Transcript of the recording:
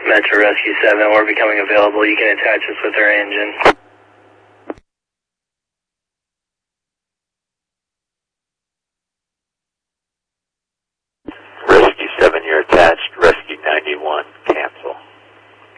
Metro Rescue 7, we're becoming available. You can attach us with our engine.